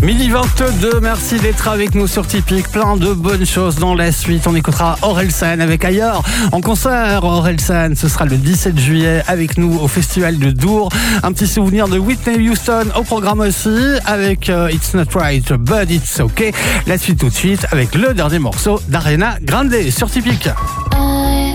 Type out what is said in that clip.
Midi 22, merci d'être avec nous sur Typique. Plein de bonnes choses dans la suite. On écoutera Orelsan avec Ailleurs en concert. Orelsan, ce sera le 17 juillet avec nous au Festival de Dour. Un petit souvenir de Whitney Houston au programme aussi avec It's Not Right But It's Okay. La suite tout de suite avec le dernier morceau d'Ariana Grande sur Typique.